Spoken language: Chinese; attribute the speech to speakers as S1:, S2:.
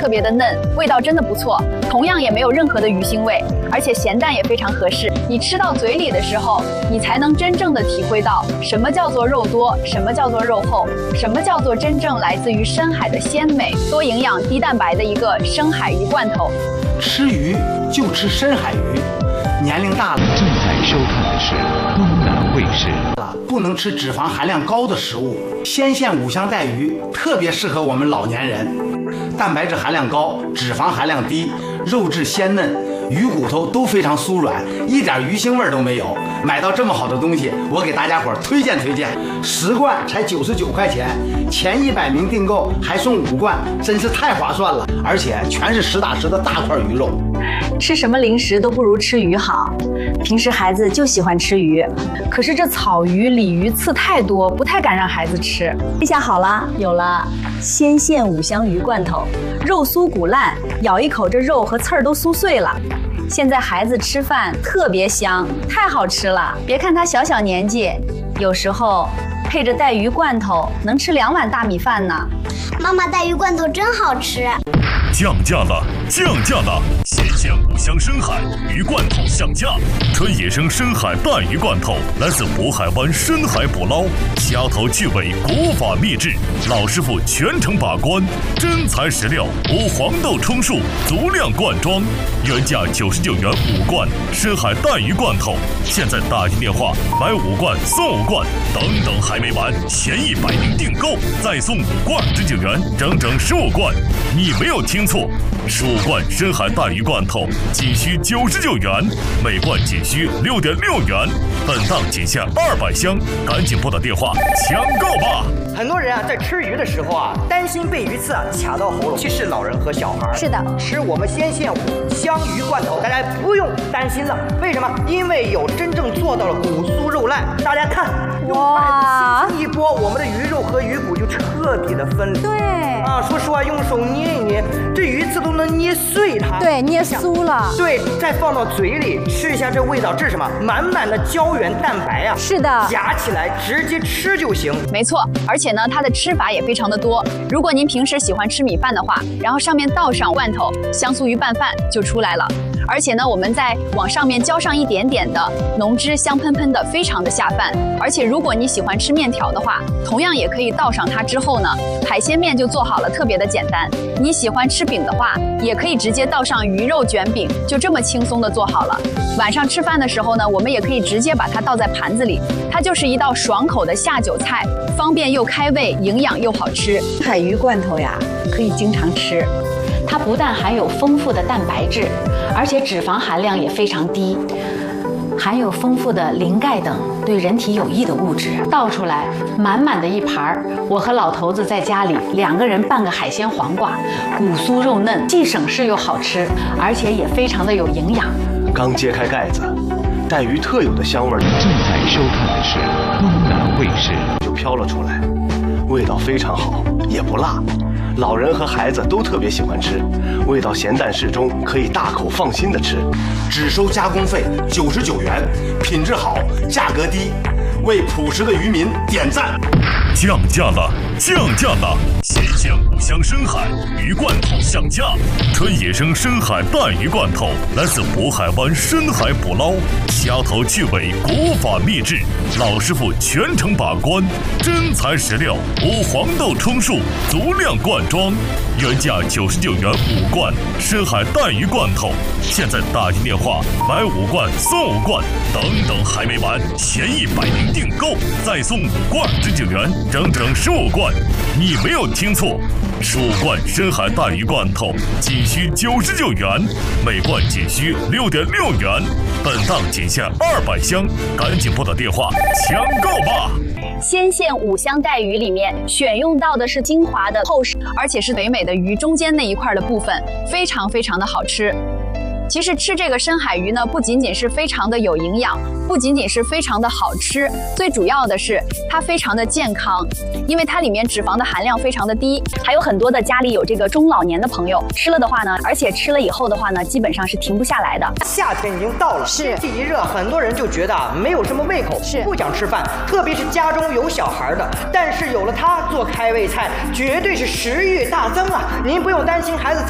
S1: 特别的嫩，味道真的不错，同样也没有任何的鱼腥味，而且咸淡也非常合适。你吃到嘴里的时候，你才能真正的体会到什么叫做肉多，什么叫做肉厚，什么叫做真正来自于深海的鲜美、多营养、低蛋白的一个深海鱼罐头。
S2: 吃鱼就吃深海鱼，年龄大了
S3: 正在收看的是东南卫视。
S2: 不能吃脂肪含量高的食物，鲜线五香带鱼特别适合我们老年人，蛋白质含量高，脂肪含量低，肉质鲜嫩，鱼骨头都非常酥软，一点鱼腥味都没有。买到这么好的东西，我给大家伙推荐，10罐才99块钱，前100名订购还送5罐，真是太划算了，而且全是实打实的大块鱼肉。
S4: 吃什么零食都不如吃鱼好。平时孩子就喜欢吃鱼，可是这草鱼、鲤鱼刺太多，不太敢让孩子吃。这下好了，有了鲜线五香鱼罐头，肉酥骨烂，咬一口这肉和刺儿都酥碎了。现在孩子吃饭特别香，太好吃了。别看他小小年纪，有时候配着带鱼罐头能吃2碗大米饭呢。
S5: 妈妈，带鱼罐头真好吃。
S6: 降价了，降价了！鲜线五香深海鱼罐头上架，纯野生深海带鱼罐头，来自渤海湾深海捕捞，虾头去尾，古法秘制，老师傅全程把关，真材实料，无黄豆充数，足量灌装，原价99元5罐深海带鱼罐头，现在打进电话买5罐送5罐，等还没完，前100名订购再送5罐29元，整15罐，你没有听错，15罐深海带鱼罐头仅需99元，每罐仅需6.6元，本档仅限200箱，赶紧拨打电话抢购吧！
S7: 很多人在吃鱼的时候担心被鱼刺卡到喉咙，尤其是老人和小孩。
S4: 是的，
S7: 吃我们鲜线五香鱼罐头，大家不用担心了。为什么？因为有真正做到了骨酥肉烂。大家看，用筷子轻轻一拨，我们的鱼肉和鱼骨就彻底的分离。
S4: 对
S7: 说实话，用手捏一捏，这鱼刺都能捏碎它。
S4: 对，捏酥了。
S7: 对，再放到嘴里吃一下，这味道，这是什么？满满的胶原蛋白啊！
S4: 是的，
S7: 夹起来直接吃就行。
S1: 没错，而且呢，它的吃法也非常的多。如果您平时喜欢吃米饭的话，然后上面倒上罐头，香酥鱼拌饭就出来了。而且呢，我们再往上面浇上一点点的浓汁，香喷喷的，非常的下饭。而且如果你喜欢吃面条的话，同样也可以倒上它之后呢，海鲜面就做好了，特别的简单。你喜欢吃饼的话，也可以直接倒上鱼肉卷饼，就这么轻松的做好了。晚上吃饭的时候呢，我们也可以直接把它倒在盘子里，它就是一道爽口的下酒菜，方便又开胃，营养又好吃。
S4: 海鱼罐头呀，可以经常吃。
S8: 它不但含有丰富的蛋白质，而且脂肪含量也非常低，含有丰富的磷钙等对人体有益的物质。倒出来满满的一盘，我和老头子在家里2个人拌个海鲜黄瓜，骨酥肉嫩，既省事又好吃，而且也非常的有营养。
S9: 刚揭开盖子，带鱼特有的香味
S3: 正在收看的是东南卫视，
S9: 就飘了出来，味道非常好，也不辣。老人和孩子都特别喜欢吃，味道咸淡适中，可以大口放心的吃。
S2: 只收加工费99元，品质好，价格低，为朴实的渔民点赞。
S6: 降价了，降价了！鲜线五香深海鱼罐头上架，纯野生深海带鱼罐头，来自渤海湾深海捕捞，虾头去尾，古法秘制，老师傅全程把关，真材实料，无黄豆充数，足量灌装，原价99元5罐深海带鱼罐头，现在打进电话买5罐送5罐，等还没完，前100名订购再送5罐19元，整15罐，你没有听错，15罐深海带鱼罐头仅需99元，每罐仅需6.6元，本档仅限200箱，赶紧拨打电话抢购吧！
S1: 鲜线五香带鱼里面选用到的是精华的厚实，而且是肥美的鱼中间那一块的部分，非常的好吃。其实吃这个深海鱼呢，不仅仅是非常的有营养，不仅仅是非常的好吃，最主要的是它非常的健康，因为它里面脂肪的含量非常的低。还有很多的家里有这个中老年的朋友吃了的话呢，而且吃了以后的话呢，基本上是停不下来的。
S7: 夏天已经到了，天气一热，很多人就觉得没有什么胃口，不想吃饭，特别是家中有小孩的。但是有了它做开胃菜，绝对是食欲大增啊！您不用担心孩子在